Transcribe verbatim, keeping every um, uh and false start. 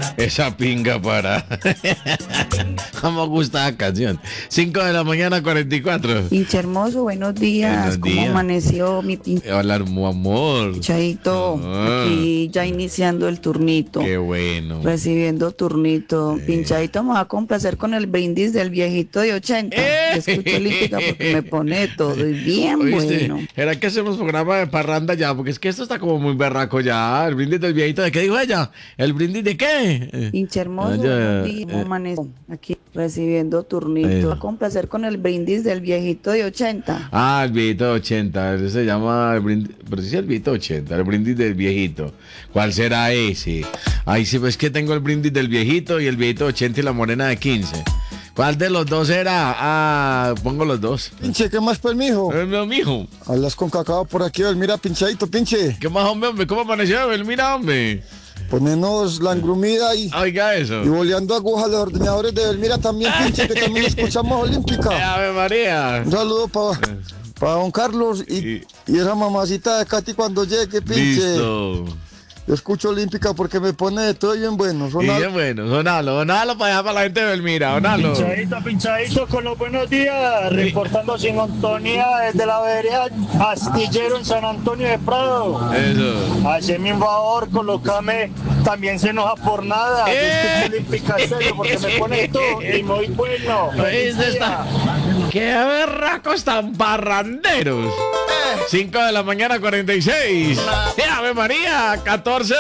Esa pinga para. ¿Cómo gusta la canción? cinco de la mañana, cuarenta y cuatro. Pinche hermoso, buenos días. Buenos ¿Cómo días. amaneció mi Hola, mu amor. pinchadito? Ah. Aquí ya iniciando el turnito. Qué bueno. Recibiendo turnito. Eh. Pinchadito me va a complacer con el brindis del viejito de ochenta. ¡Eh! Yo escucho olímpica porque me pone todo y bien ¿Oíste? bueno. ¿Era que hacemos programa de parranda ya? Porque es que esto está como muy berraco ya. El brindis del viejito, ¿de qué dijo ella? ¿El brindis de qué? Eh, Pinche hermoso, Ah, ya, buenos días. ¿Cómo eh. amaneció? Aquí recibiendo turnito. Eh. Me va a complacer con el brindis del viejito de ochenta. Ah, el viejito de ochenta. Ese se llama el brindis. Pero sí es el viejito de ochenta. El brindis del viejito. ¿Cuál será ese? Ay, sí, pues que tengo el brindis del viejito y el viejito de ochenta y la morena de quince. ¿Cuál de los dos era? Ah, pongo los dos. Pinche, ¿qué más, pues, mijo? Eh, mi mijo. Hablas con cacao por aquí, mira, pinchadito, pinche. ¿Qué más, hombre, hombre? ¿Cómo amaneció? Él, mira, hombre. Ponenos la engrumida y, Oiga eso. y boleando agujas los ordenadores de Belmira también, pinche, que también escuchamos Eh, Olímpica. Ave María. Un saludo para pa don Carlos y, Y- y esa mamacita de Katy cuando llegue, pinche. Listo. Yo escucho Olímpica porque me pone de todo bien bueno. Y Son bien bueno, sonalo, sonalo para allá para la gente de Belmira, sonalo. Pinchadito, pinchadito con los buenos días, reportando sin Antonia desde la vereda Astillero en San Antonio de Prado. Eso. Haceme un favor, colócame, también se enoja por nada. Yo ¡Eh! escucho Olímpica serio porque me pone todo y muy bueno. Feliz ¿Oíste día. esta? ¡Qué berracos tan parranderos! cinco de la mañana, cuarenta y seis. ¡Ave María! catorce